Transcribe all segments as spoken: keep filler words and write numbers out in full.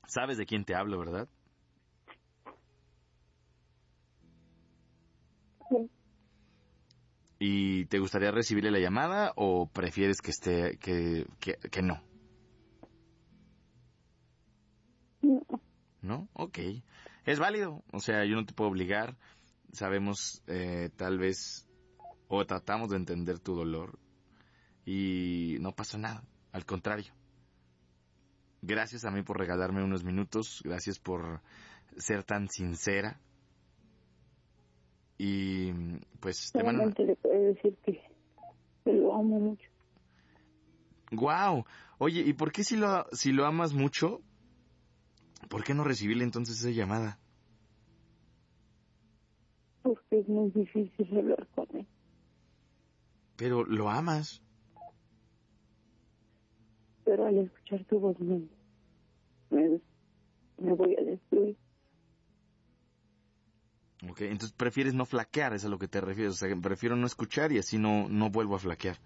Sabes de quién te hablo, ¿verdad? Sí. ¿Y te gustaría recibirle la llamada o prefieres que esté, que, que, que no? No. ¿No? Ok. Es válido. O sea, yo no te puedo obligar. Sabemos, eh, tal vez, o tratamos de entender tu dolor. Y no pasa nada. Al contrario. Gracias a mí por regalarme unos minutos. Gracias por ser tan sincera. Y pues te mando... Solamente le puedo decir que, que lo amo mucho. ¡Guau! Oye, ¿y por qué si lo, si lo amas mucho, por qué no recibirle entonces esa llamada? Porque es muy difícil hablar con él. Pero lo amas. Pero al escuchar tu voz me, me, me voy a destruir. Ok, entonces prefieres no flaquear, es a lo que te refieres. O sea, prefiero no escuchar y así no, no vuelvo a flaquear.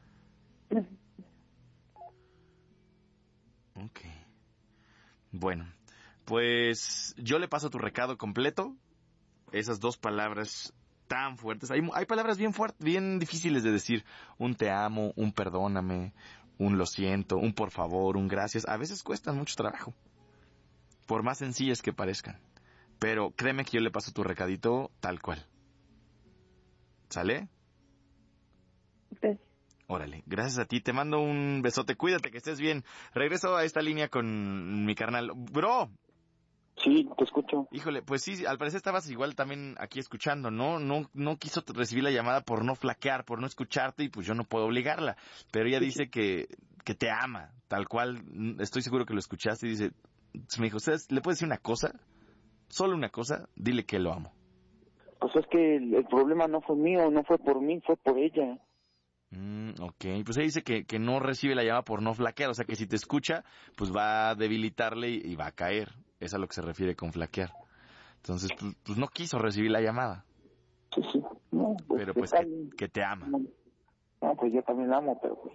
Ok. Bueno, pues yo le paso tu recado completo. Esas dos palabras tan fuertes. Hay, hay palabras bien fuertes, bien difíciles de decir. Un te amo, un perdóname, un lo siento, un por favor, un gracias. A veces cuestan mucho trabajo. Por más sencillas que parezcan. Pero créeme que yo le paso tu recadito tal cual. ¿Sale? Gracias. Órale, gracias a ti. Te mando un besote. Cuídate, que estés bien. Regreso a esta línea con mi carnal. Bro. Sí, te escucho. Híjole, pues sí, al parecer estabas igual también aquí escuchando, ¿no? No no quiso recibir la llamada por no flaquear, por no escucharte y pues yo no puedo obligarla. Pero ella Sí, dice sí. que, que te ama, tal cual. Estoy seguro que lo escuchaste y dice... Me dijo, ¿sabes? ¿Le puedes decir una cosa? Solo una cosa, dile que lo amo. Pues es que el, el problema no fue mío, no fue por mí, fue por ella. Mm, ok, pues ella dice que, que no recibe la llamada por no flaquear, o sea que si te escucha, pues va a debilitarle y, y va a caer. Es a lo que se refiere con flaquear. Entonces, pues, pues no quiso recibir la llamada. Sí, sí. No, pues Pero pues está que, bien. que te ama. No, no, pues yo también la amo, pero pues...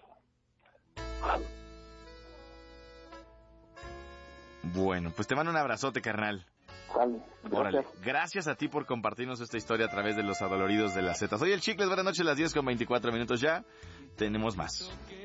Bueno, pues te mando un abrazote, carnal. Sale. Órale, Gracias. gracias a ti por compartirnos esta historia a través de los adoloridos de la Z. Soy el Chicles, buenas noches, las diez con veinticuatro minutos ya. Tenemos más.